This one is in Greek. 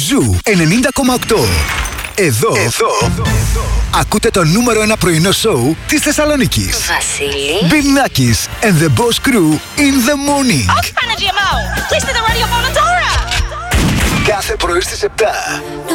Ζου 90,8. Εδώ ακούτε το νούμερο 1 πρωινό σοου της Θεσσαλονίκης. Βασίλη. Bill Nackis and the Boss Crew in the morning. Off, Panagiomo! Please do the radio Bonadora! Κάθε πρωί στις 7.